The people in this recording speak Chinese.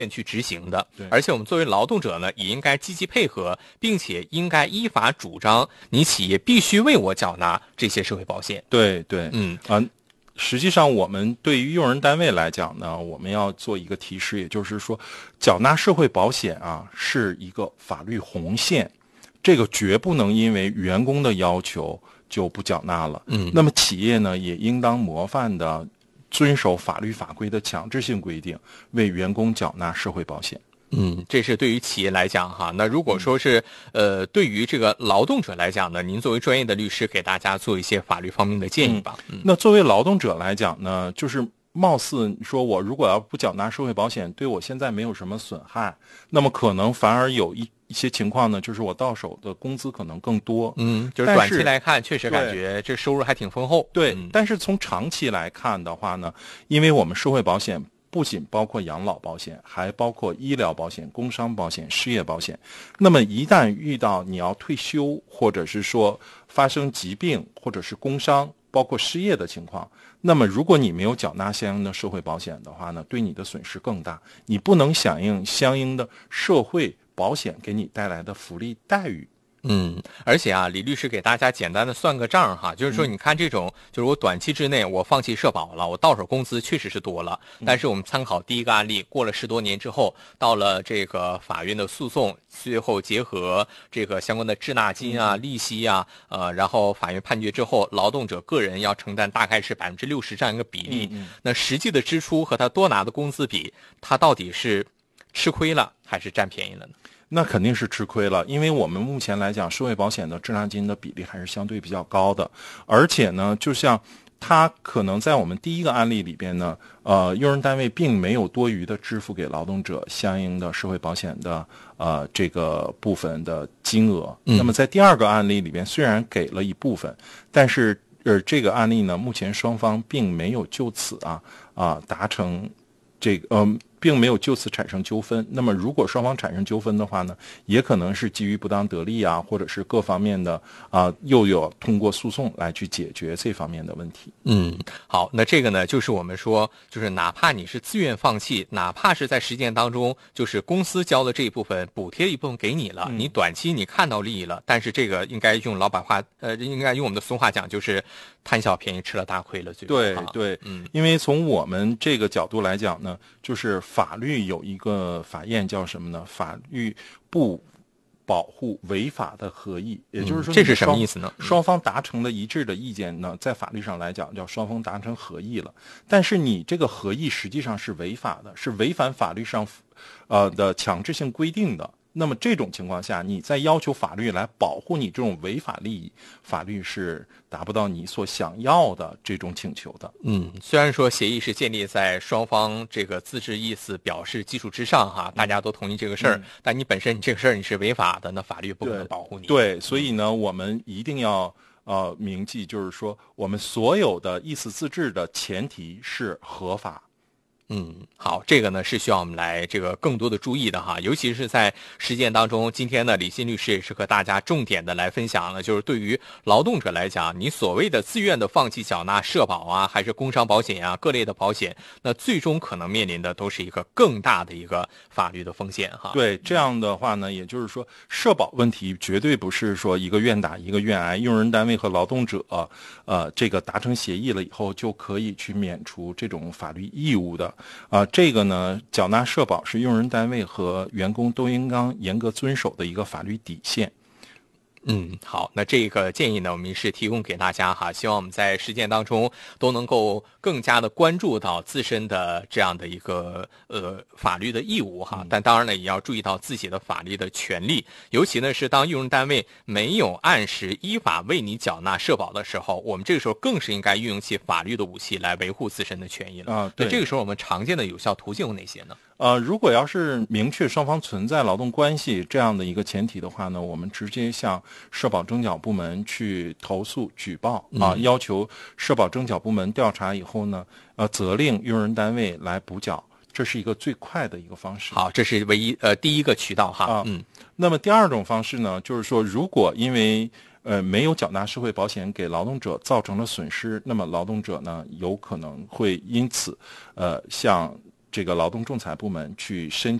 去执行的。 对， 而且我们作为劳动者呢，也应该积极配合，并且应该依法主张，你企业必须为我缴纳这些社会保险。 对对，实际上我们对于用人单位来讲呢，我们要做一个提示，也就是说，缴纳社会保险啊是一个法律红线，这个绝不能因为员工的要求就不缴纳了。那么企业呢，也应当模范的遵守法律法规的强制性规定，为员工缴纳社会保险。 这是对于企业来讲哈。那如果说是对于这个劳动者来讲呢，您作为专业的律师，给大家做一些法律方面的建议吧。 那作为劳动者来讲呢，就是貌似说我如果要不缴纳社会保险，对我现在没有什么损害，那么可能反而有一些情况呢，就是我到手的工资可能更多。 就是短期来看，确实感觉这收入还挺丰厚。 对，但是从长期来看的话呢，因为我们社会保险不仅包括养老保险，还包括医疗保险、工伤保险、失业保险。那么一旦遇到你要退休，或者是说发生疾病，或者是工伤，包括失业的情况，那么如果你没有缴纳相应的社会保险的话呢，对你的损失更大，你不能响应相应的社会保险给你带来的福利待遇。 而且啊，李律师给大家简单的算个账哈，就是说你看这种，就是我短期之内我放弃社保了，我到手工资确实是多了，但是我们参考第一个案例，过了10多年之后，到了这个法院的诉讼，最后结合这个相关的滞纳金啊、利息啊，然后法院判决之后，劳动者个人要承担大概是60%这样一个比例，那实际的支出和他多拿的工资比，他到底是吃亏了还是占便宜了呢？ 那肯定是吃亏了，因为我们目前来讲，社会保险的滞纳金的比例还是相对比较高的，而且呢，就像他可能在我们第一个案例里边呢，用人单位并没有多余的支付给劳动者相应的社会保险的这个部分的金额。那么在第二个案例里边，虽然给了一部分，但是这个案例呢，目前双方并没有就此达成这个并没有就此产生纠纷。那么如果双方产生纠纷的话呢，也可能是基于不当得利啊，或者是各方面的又有通过诉讼来去解决这方面的问题。 好，那这个呢，就是我们说，就是哪怕你是自愿放弃，哪怕是在实践当中，就是公司交的这一部分补贴一部分给你了，你短期你看到利益了，但是这个应该用老板话，应该用我们的俗话讲，就是贪小便宜吃了大亏了。 对，因为从我们这个角度来讲呢，就是法律有一个法验叫什么呢？法律不保护违法的合意，也就是说， 这是什么意思呢？ 双方达成了一致的意见呢，在法律上来讲叫双方达成合意了。但是你这个合意实际上是违法的，是违反法律上的强制性规定的。那么这种情况下，你再要求法律来保护你这种违法利益，法律是达不到你所想要的这种请求的。 虽然说协议是建立在双方这个自治意思表示基础之上哈，大家都同意这个事儿，但你本身你这个事儿你是违法的，那法律不可能保护你。 对，所以呢，我们一定要铭记，就是说我们所有的意思自治的前提是合法。 好，这个呢是需要我们来这个更多的注意的哈，尤其是在实践当中。今天呢，李欣律师也是和大家重点的来分享了，就是对于劳动者来讲，你所谓的自愿的放弃缴纳社保啊，还是工伤保险啊，各类的保险，那最终可能面临的都是一个更大的一个法律的风险哈。 对，这样的话呢，也就是说，社保问题绝对不是说一个愿打一个愿挨，用人单位和劳动者这个达成协议了以后就可以去免除这种法律义务的。这个呢，缴纳社保是用人单位和员工都应当严格遵守的一个法律底线。 好，那这个建议呢，我们是提供给大家哈，希望我们在实践当中都能够更加的关注到自身的这样的一个法律的义务哈，但当然呢，也要注意到自己的法律的权利，尤其呢是当用人单位没有按时依法为你缴纳社保的时候，我们这个时候更是应该运用起法律的武器来维护自身的权益了。对，这个时候我们常见的有效途径有哪些呢？ 如果要是明确双方存在劳动关系这样的一个前提的话呢，我们直接向社保征缴部门去投诉举报要求社保征缴部门调查以后呢，责令用人单位来补缴，这是一个最快的一个方式。 好，这是唯一第一个渠道哈。 那么第二种方式呢，就是说如果因为没有缴纳社会保险给劳动者造成了损失，那么劳动者呢有可能会因此向这个劳动仲裁部门去申